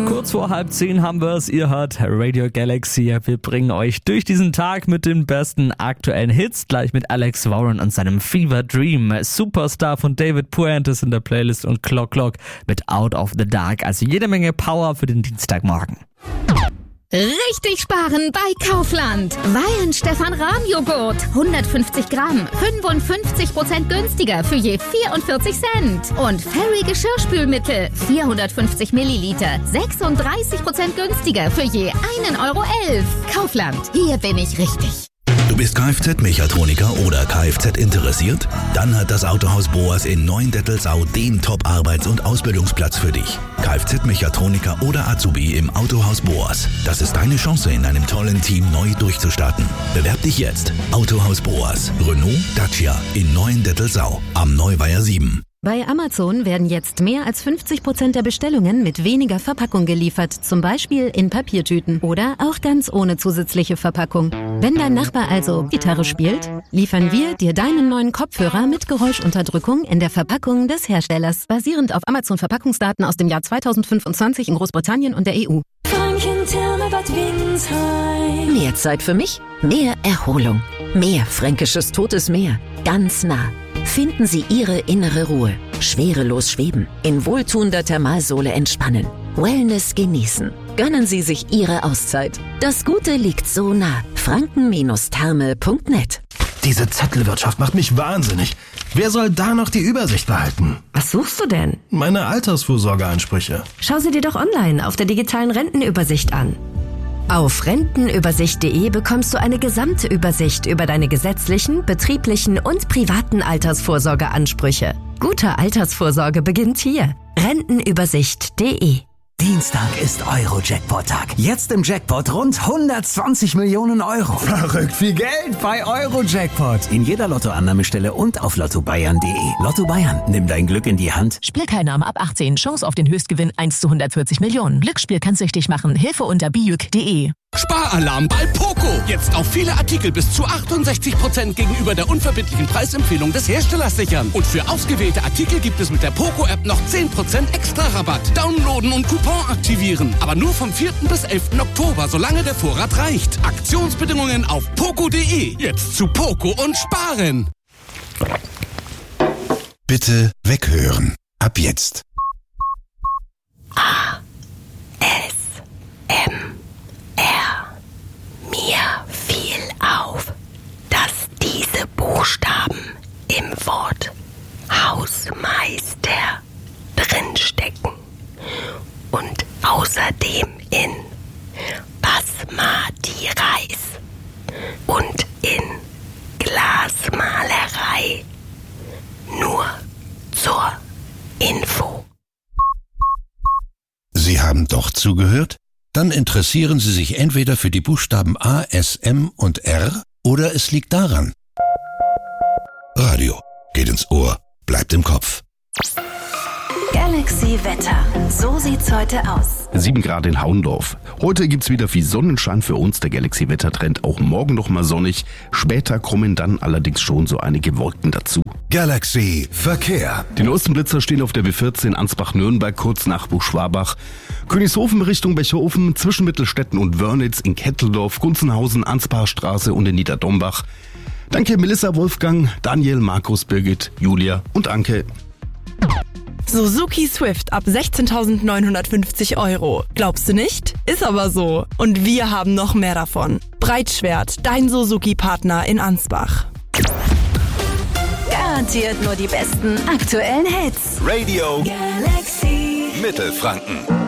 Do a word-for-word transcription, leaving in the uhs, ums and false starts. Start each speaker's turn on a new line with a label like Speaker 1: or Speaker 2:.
Speaker 1: Kurz vor halb zehn haben wir es. Ihr hört Radio Galaxy. Wir bringen euch durch diesen Tag mit den besten aktuellen Hits. Gleich mit Alex Warren und seinem Fever Dream. Superstar von David Puentes in der Playlist und Clock Clock mit Out of the Dark. Also jede Menge Power für den Dienstagmorgen.
Speaker 2: Richtig sparen bei Kaufland. Weihenstephan-Rahm-Joghurt. hundertfünfzig Gramm. fünfundfünfzig Prozent günstiger für je vierundvierzig Cent. Und Fairy Geschirrspülmittel. vierhundertfünfzig Milliliter. sechsunddreißig Prozent günstiger für je einen Euro elf. Kaufland. Hier bin ich richtig.
Speaker 3: Du bist Kfz-Mechatroniker oder Kfz interessiert? Dann hat das Autohaus Boas in Neuendettelsau den Top-Arbeits- und Ausbildungsplatz für dich. Kfz-Mechatroniker oder Azubi im Autohaus Boas. Das ist deine Chance, in einem tollen Team neu durchzustarten. Bewerb dich jetzt. Autohaus Boas. Renault, Dacia in Neuendettelsau am Neuweiher sieben.
Speaker 4: Bei Amazon werden jetzt mehr als fünfzig Prozent der Bestellungen mit weniger Verpackung geliefert, zum Beispiel in Papiertüten oder auch ganz ohne zusätzliche Verpackung. Wenn dein Nachbar also Gitarre spielt, liefern wir dir deinen neuen Kopfhörer mit Geräuschunterdrückung in der Verpackung des Herstellers, basierend auf Amazon-Verpackungsdaten aus dem Jahr zweitausendfünfundzwanzig in Großbritannien und der E U.
Speaker 5: Mehr Zeit für mich, mehr Erholung, mehr fränkisches Totes Meer, ganz nah. Finden Sie Ihre innere Ruhe. Schwerelos schweben, in wohltuender Thermalsohle entspannen, Wellness genießen. Gönnen Sie sich Ihre Auszeit. Das Gute liegt so nah. franken Therme punkt net.
Speaker 6: Diese Zettelwirtschaft macht mich wahnsinnig. Wer soll da noch die Übersicht behalten?
Speaker 7: Was suchst du denn?
Speaker 6: Meine Altersvorsorgeansprüche.
Speaker 7: Schau sie dir doch online auf der digitalen Rentenübersicht an. Auf rentenübersicht punkt de bekommst du eine gesamte Übersicht über deine gesetzlichen, betrieblichen und privaten Altersvorsorgeansprüche. Gute Altersvorsorge beginnt hier. rentenübersicht punkt de.
Speaker 8: Dienstag ist Euro-Jackpot-Tag. Jetzt im Jackpot rund hundertzwanzig Millionen Euro.
Speaker 6: Verrückt viel Geld
Speaker 8: Bei Euro-Jackpot. In jeder Lottoannahmestelle und auf lotto bayern punkt de. Lotto Bayern, nimm dein Glück in die Hand.
Speaker 9: Spielteilnahme ab achtzehn. Chance auf den Höchstgewinn eins zu hundertvierzig Millionen. Glücksspiel kann süchtig machen. Hilfe unter bijuk punkt de.
Speaker 10: Sparalarm bei Poco. Jetzt auf viele Artikel bis zu achtundsechzig Prozent gegenüber der unverbindlichen Preisempfehlung des Herstellers sichern. Und für ausgewählte Artikel gibt es mit der Poco-App noch zehn Prozent extra Rabatt. Downloaden und Coupon aktivieren. Aber nur vom vierten bis elften Oktober, solange der Vorrat reicht. Aktionsbedingungen auf poco punkt de. Jetzt zu Poco und sparen.
Speaker 3: Bitte weghören. Ab jetzt.
Speaker 2: A. S. M. Mir fiel auf, dass diese Buchstaben im Wort Hausmeister drinstecken und außerdem in Basmati Reis und in Glasmalerei. Nur zur Info.
Speaker 3: Sie haben doch zugehört? Dann interessieren Sie sich entweder für die Buchstaben A, S, M und R oder es liegt daran. Radio geht ins Ohr, bleibt im Kopf.
Speaker 4: Galaxy Wetter. So sieht's heute aus.
Speaker 11: sieben Grad in Haundorf. Heute gibt's wieder viel Sonnenschein für uns. Der Galaxy Wettertrend auch morgen noch mal sonnig. Später kommen dann allerdings schon so einige Wolken dazu.
Speaker 3: Galaxy Verkehr.
Speaker 11: Die neuesten Blitzer stehen auf der B vierzehn Ansbach-Nürnberg, kurz nach Buchschwabach. Königshofen Richtung Becherhofen, zwischen Mittelstetten und Wörnitz, in Ketteldorf, Gunzenhausen, Ansbacher Straße und in Niederdombach. Danke Melissa, Wolfgang, Daniel, Markus, Birgit, Julia und Anke.
Speaker 12: Suzuki Swift ab sechzehntausendneunhundertfünfzig Euro. Glaubst du nicht? Ist aber so. Und wir haben noch mehr davon. Breitschwert, dein Suzuki-Partner in Ansbach.
Speaker 4: Garantiert nur die besten aktuellen Hits.
Speaker 3: Radio
Speaker 4: Galaxy
Speaker 3: Mittelfranken.